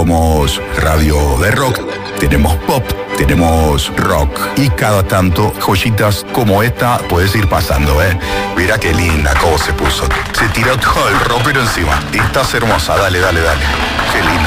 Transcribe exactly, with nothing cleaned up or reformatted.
Somos radio de rock, tenemos pop, tenemos rock y cada tanto joyitas como esta puedes ir pasando, ¿eh? Mira qué linda cómo se puso. Se tiró todo el rockero encima. Estás hermosa, dale, dale, dale. Qué linda.